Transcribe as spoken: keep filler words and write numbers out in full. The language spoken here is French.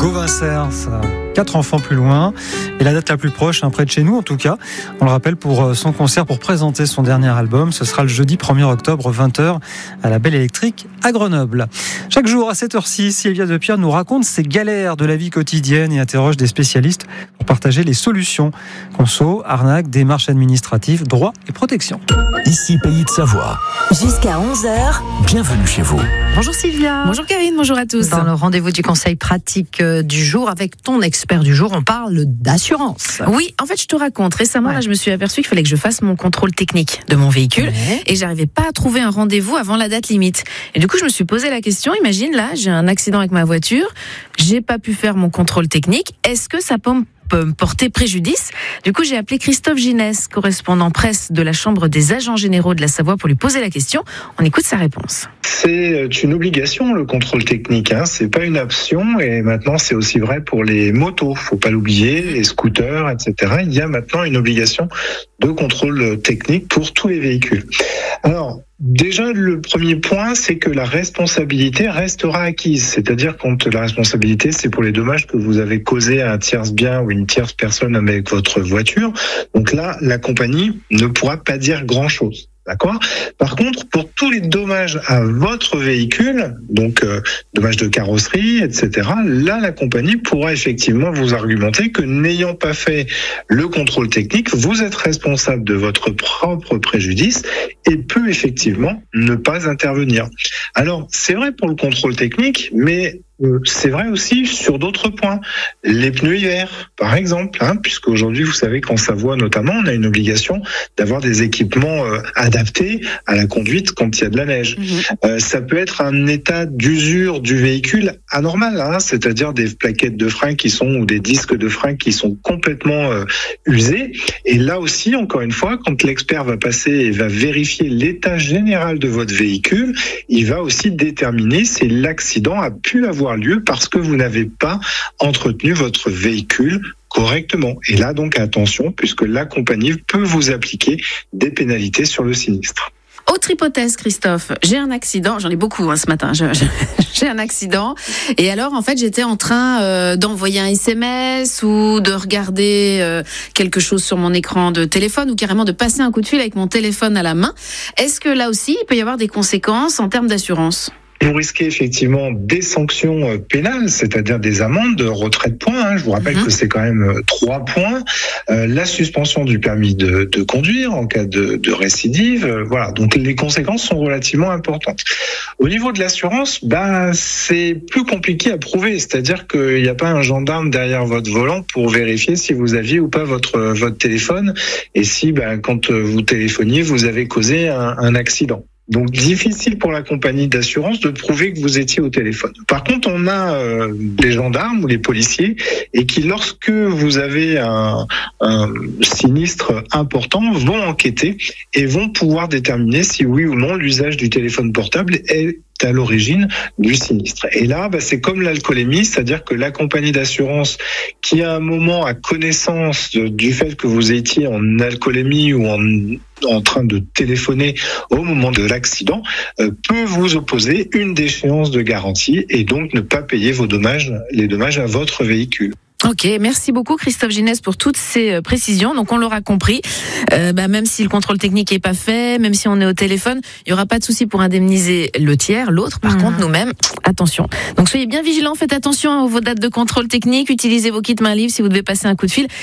Gauvincer, ça. Quatre enfants plus loin. Et la date la plus proche, hein, près de chez nous en tout cas, on le rappelle, pour son concert pour présenter son dernier album. Ce sera le jeudi premier octobre, vingt heures, à la Belle Électrique à Grenoble. Chaque jour à cette heure-ci, Sylvia Depierre nous raconte ses galères de la vie quotidienne et interroge des spécialistes pour partager les solutions. Conso, arnaque, démarches administratives, droits et protection. Ici Pays de Savoie. Jusqu'à onze heures. Bienvenue chez vous. Bonjour Sylvia. Bonjour Karine, bonjour à tous. Dans le rendez-vous du conseil pratique du jour avec ton expert du jour, on parle d'assurance. Oui, en fait, je te raconte. Récemment, ouais. là, je me suis aperçue qu'il fallait que je fasse mon contrôle technique de mon véhicule ouais. et j'arrivais pas à trouver un rendez-vous avant la date limite. Et du coup, je me suis posé la question, imagine là, j'ai un accident avec ma voiture, j'ai pas pu faire mon contrôle technique, est-ce que ça peut me peut me porter préjudice. Du coup, j'ai appelé Christophe Ginès, correspondant presse de la Chambre des agents généraux de la Savoie, pour lui poser la question. On écoute sa réponse. C'est une obligation, le contrôle technique, hein. C'est pas une option, et maintenant c'est aussi vrai pour les motos, faut pas l'oublier, les scooters, et cetera. Il y a maintenant une obligation de contrôle technique pour tous les véhicules. Alors, déjà, le premier point, c'est que la responsabilité restera acquise. C'est-à-dire quand la responsabilité, c'est pour les dommages que vous avez causés à un tierce bien ou une tierce personne avec votre voiture. Donc là, la compagnie ne pourra pas dire grand-chose. D'accord. Par contre, pour tous les dommages à votre véhicule, donc euh, dommages de carrosserie, et cetera, là, la compagnie pourra effectivement vous argumenter que n'ayant pas fait le contrôle technique, vous êtes responsable de votre propre préjudice et peut effectivement ne pas intervenir. Alors, c'est vrai pour le contrôle technique, mais euh, c'est vrai aussi sur d'autres points. Les pneus hiver, par exemple, hein, puisque aujourd'hui, vous savez qu'en Savoie notamment, on a une obligation d'avoir des équipements euh, adaptés à la conduite quand il y a de la neige. Mmh. Euh, ça peut être un état d'usure du véhicule anormal, hein, c'est-à-dire des plaquettes de frein qui sont ou des disques de frein qui sont complètement euh, usés. Et là aussi, encore une fois, quand l'expert va passer et va vérifier l'état général de votre véhicule, il va aussi déterminer si l'accident a pu avoir lieu parce que vous n'avez pas entretenu votre véhicule correctement. Et là, donc, attention, puisque la compagnie peut vous appliquer des pénalités sur le sinistre. Autre hypothèse, Christophe, j'ai un accident, j'en ai beaucoup hein, ce matin, je, je, j'ai un accident, et alors en fait j'étais en train euh, d'envoyer un S M S ou de regarder euh, quelque chose sur mon écran de téléphone ou carrément de passer un coup de fil avec mon téléphone à la main. Est-ce que là aussi il peut y avoir des conséquences en termes d'assurance ? Vous risquez effectivement des sanctions pénales, c'est-à-dire des amendes, de retrait de points. Hein. Je vous rappelle mmh. que c'est quand même trois points. Euh, la suspension du permis de, de conduire en cas de, de récidive. Euh, voilà. Donc les conséquences sont relativement importantes. Au niveau de l'assurance, ben c'est plus compliqué à prouver. C'est-à-dire qu'il n'y a pas un gendarme derrière votre volant pour vérifier si vous aviez ou pas votre votre téléphone et si, ben quand vous téléphoniez, vous avez causé un, un accident. Donc difficile pour la compagnie d'assurance de prouver que vous étiez au téléphone. Par contre, on a euh, les gendarmes ou les policiers et qui, lorsque vous avez un, un sinistre important, vont enquêter et vont pouvoir déterminer si oui ou non l'usage du téléphone portable est à l'origine du sinistre. Et là, bah, c'est comme l'alcoolémie, c'est-à-dire que la compagnie d'assurance qui à un moment a connaissance de, du fait que vous étiez en alcoolémie ou en, en train de téléphoner au moment de l'accident, euh, peut vous opposer une déchéance de garantie et donc ne pas payer vos dommages, les dommages à votre véhicule. Ok, merci beaucoup Christophe Ginès pour toutes ces précisions. Donc on l'aura compris, euh, bah, même si le contrôle technique n'est pas fait, même si on est au téléphone, il n'y aura pas de souci pour indemniser le tiers, l'autre. Par mmh. contre, nous-mêmes, attention. Donc soyez bien vigilants, faites attention à vos dates de contrôle technique, utilisez vos kits main libre si vous devez passer un coup de fil.